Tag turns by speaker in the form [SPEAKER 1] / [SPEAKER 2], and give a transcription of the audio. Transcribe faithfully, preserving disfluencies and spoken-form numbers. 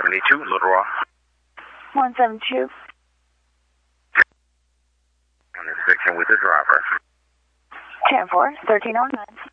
[SPEAKER 1] seventy-two, Little Rock.
[SPEAKER 2] one seventy-two.
[SPEAKER 1] Intersection with the driver.
[SPEAKER 2] ten four, thirteen oh nine.